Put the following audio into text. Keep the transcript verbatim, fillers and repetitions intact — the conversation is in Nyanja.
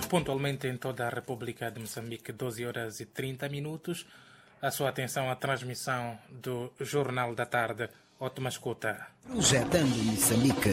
pontualmente em toda a República de Moçambique, doze horas e trinta minutos. A sua atenção à transmissão do Jornal da Tarde. Ótima escuta. Projetando Moçambique.